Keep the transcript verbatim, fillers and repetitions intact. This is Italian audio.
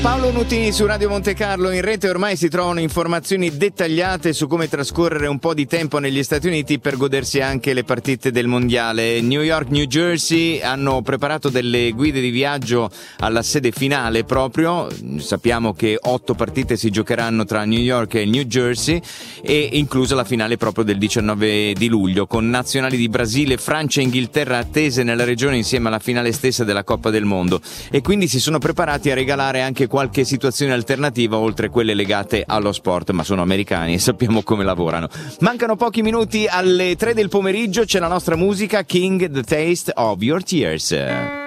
Paolo Nutini su Radio Monte Carlo. In rete ormai si trovano informazioni dettagliate su come trascorrere un po' di tempo negli Stati Uniti per godersi anche le partite del mondiale. New York, New Jersey hanno preparato delle guide di viaggio alla sede finale proprio. Sappiamo che otto partite si giocheranno tra New York e New Jersey, e inclusa la finale proprio del diciannove di luglio, con nazionali di Brasile, Francia e Inghilterra attese nella regione insieme alla finale stessa della Coppa del Mondo, e quindi si sono preparati a regalare anche qualche situazione alternativa oltre quelle legate allo sport, ma sono americani e sappiamo come lavorano. Mancano pochi minuti alle tre del pomeriggio, c'è la nostra musica, King, The Taste of Your Tears.